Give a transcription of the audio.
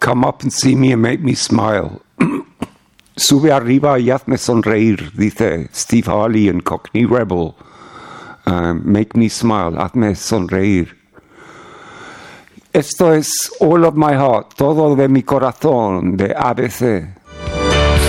Come up and see me and make me smile. Sube arriba y hazme sonreír, dice Steve Harley en Cockney Rebel. Make me smile, hazme sonreír. Esto es All of My Heart, todo de mi corazón, de ABC.